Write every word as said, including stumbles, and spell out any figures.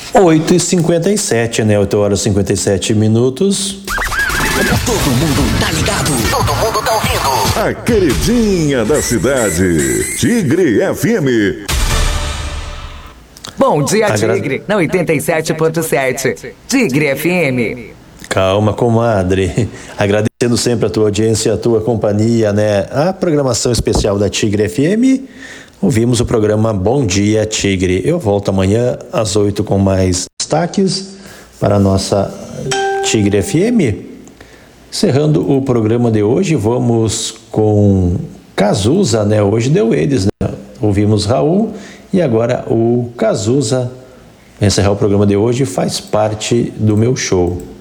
oito e cinquenta e sete, né? oito horas e cinquenta e sete minutos. Todo mundo tá ligado. Todo mundo tá ouvindo. A queridinha da cidade, Tigre F M. Bom dia, Agra... Tigre, na oitenta e sete ponto sete. Tigre F M. Calma, comadre. Agradecendo sempre a tua audiência, a tua companhia, né? A programação especial da Tigre F M. Ouvimos o programa Bom Dia, Tigre. Eu volto amanhã às oito com mais destaques para a nossa Tigre F M. Encerrando o programa de hoje, vamos com Cazuza, né? Hoje deu eles, né? Ouvimos Raul e agora o Cazuza. Encerrar o programa de hoje faz parte do meu show.